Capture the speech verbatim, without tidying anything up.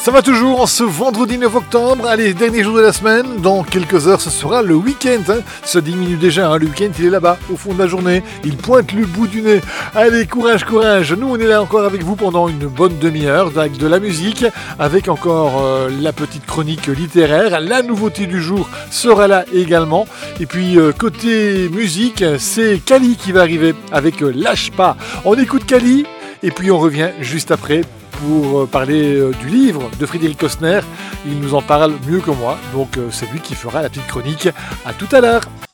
Ça va toujours en ce vendredi neuf octobre, allez, dernier jour de la semaine, dans quelques heures ce sera le week-end, hein. Ça diminue déjà, hein. Le week-end il est là-bas, au fond de la journée, il pointe le bout du nez. Allez, courage, courage, nous on est là encore avec vous pendant une bonne demi-heure, avec de la musique, avec encore euh, la petite chronique littéraire, la nouveauté du jour sera là également, et puis euh, côté musique, c'est Kali qui va arriver avec euh, Lâche pas. On écoute Kali, et puis on revient juste après pour parler du livre de Frédéric Costner. Il nous en parle mieux que moi, donc c'est lui qui fera la petite chronique. À tout à l'heure.